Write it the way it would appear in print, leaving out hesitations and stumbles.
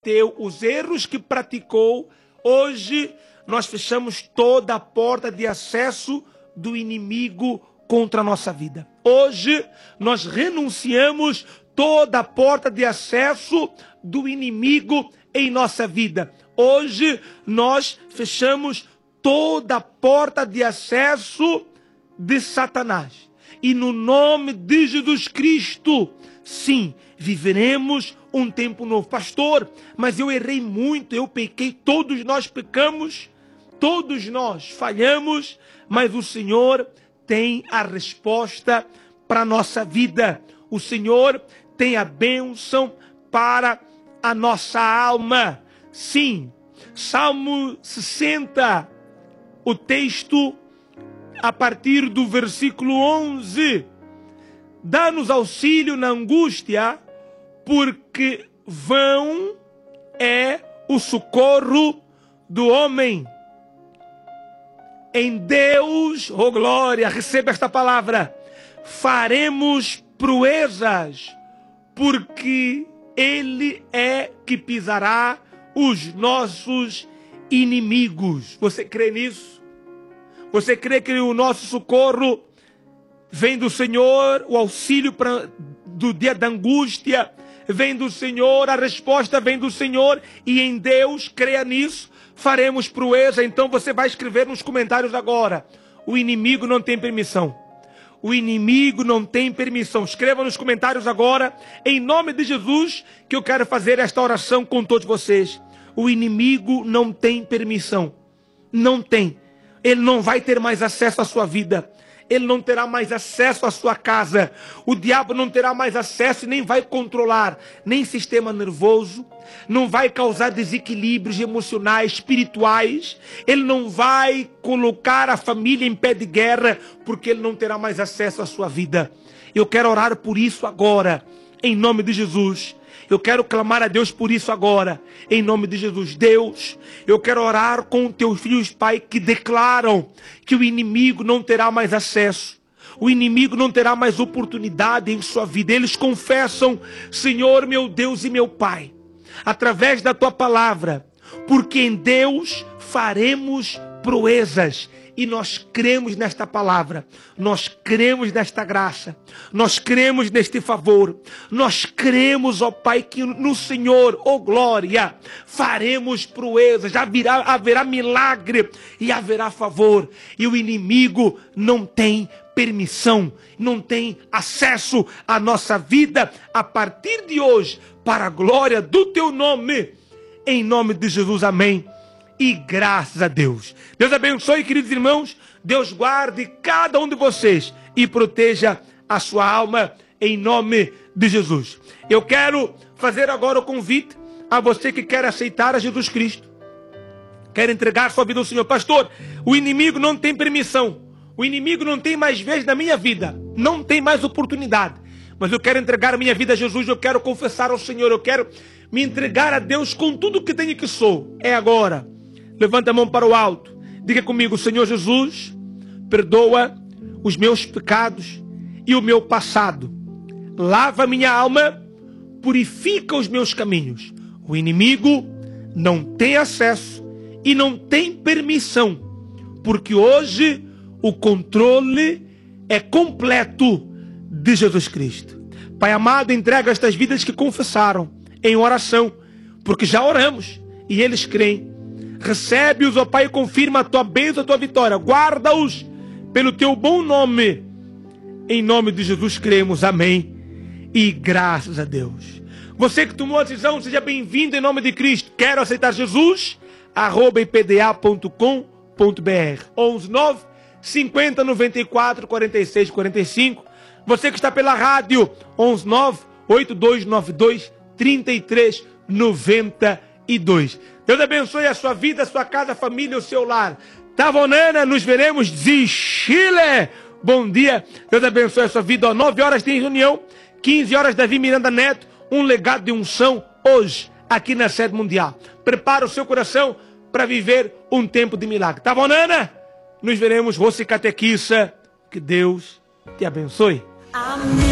cometeu, os erros que praticou, hoje nós fechamos toda a porta de acesso do inimigo contra a nossa vida. Hoje nós renunciamos toda a porta de acesso do inimigo em nossa vida. Hoje nós fechamos toda a porta de acesso de Satanás. E no nome de Jesus Cristo, sim, viveremos um tempo novo. Pastor, mas eu errei muito, eu pequei, todos nós pecamos, todos nós falhamos, mas o Senhor tem a resposta para a nossa vida. O Senhor tem a bênção para a nossa alma. Sim, Salmo 60, o texto a partir do versículo 11. Dá-nos auxílio na angústia, porque vão é o socorro do homem. Em Deus, oh glória, receba esta palavra, faremos proezas, porque Ele é que pisará os nossos inimigos. Você crê nisso? Você crê que o nosso socorro vem do Senhor, o auxílio do dia da angústia vem do Senhor, a resposta vem do Senhor, e em Deus, creia nisso, faremos proeza. Então você vai escrever nos comentários agora: o inimigo não tem permissão. O inimigo não tem permissão. Escreva nos comentários agora, em nome de Jesus, que eu quero fazer esta oração com todos vocês. O inimigo não tem permissão. Não tem. Ele não vai ter mais acesso à sua vida. Ele não terá mais acesso à sua casa. O diabo não terá mais acesso e nem vai controlar nem sistema nervoso, não vai causar desequilíbrios emocionais, espirituais. Ele não vai colocar a família em pé de guerra, porque ele não terá mais acesso à sua vida. Eu quero orar por isso agora, em nome de Jesus. Eu quero clamar a Deus por isso agora, em nome de Jesus. Deus, eu quero orar com teus filhos, Pai, que declaram que o inimigo não terá mais acesso. O inimigo não terá mais oportunidade em sua vida. Eles confessam: Senhor, meu Deus e meu Pai, através da tua palavra, porque em Deus faremos proezas. E nós cremos nesta palavra, nós cremos nesta graça, nós cremos neste favor, nós cremos, ó Pai, que no Senhor, ó glória, faremos proezas, haverá milagre e haverá favor. E o inimigo não tem permissão, não tem acesso à nossa vida a partir de hoje, para a glória do teu nome, em nome de Jesus, amém. E graças a Deus. Deus abençoe, queridos irmãos. Deus guarde cada um de vocês e proteja a sua alma em nome de Jesus. Eu quero fazer agora o convite a você que quer aceitar a Jesus Cristo, quer entregar sua vida ao Senhor. Pastor, o inimigo não tem permissão. O inimigo não tem mais vez na minha vida. Não tem mais oportunidade. Mas eu quero entregar a minha vida a Jesus. Eu quero confessar ao Senhor. Eu quero me entregar a Deus com tudo que tenho e que sou. É agora. Levanta a mão para o alto. Diga comigo: Senhor Jesus, perdoa os meus pecados e o meu passado. Lava minha alma, purifica os meus caminhos. O inimigo não tem acesso e não tem permissão, porque hoje o controle é completo de Jesus Cristo. Pai amado, entrega estas vidas que confessaram em oração, porque já oramos e eles creem. Recebe-os, ó Pai, e confirma a tua bênção, a tua vitória. Guarda-os pelo teu bom nome. Em nome de Jesus cremos, amém. E graças a Deus. Você que tomou a decisão, seja bem-vindo em nome de Cristo. Quero aceitar Jesus? @ipda.com.br 119 50 94 46 45. Você que está pela rádio, 119 8292 33 92. Deus abençoe a sua vida, a sua casa, a família, o seu lar. Tavonana, nos veremos de Chile. Bom dia, Deus abençoe a sua vida. 9 horas tem reunião, 15 horas Davi Miranda Neto, um legado de unção hoje, aqui na sede mundial. Prepara o seu coração para viver um tempo de milagre. Tavonana, nos veremos, você catequista. Que Deus te abençoe. Amém.